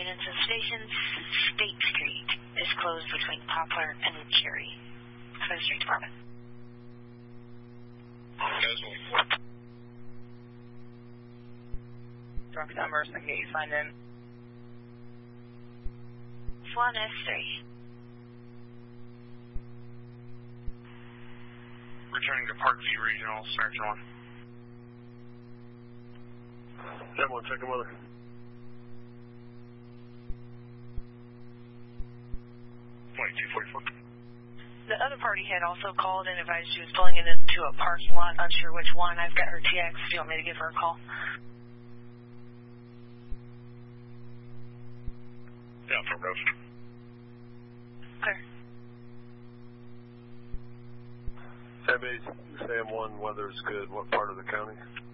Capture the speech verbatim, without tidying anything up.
maintenance of stations. State Street is closed between Poplar and Cherry. For the street department. Truck numbers and get you signed in. Swan S three. Returning to Parkview Regional, search one. ten one, check him mother. twenty-two forty-four. The other party had also called and advised she was pulling into a parking lot. Not sure which one. I've got her T X. Do you want me to give her a call? Yeah, from Rose. Okay. Sam eight, Sam one, weather's good. What part of the county?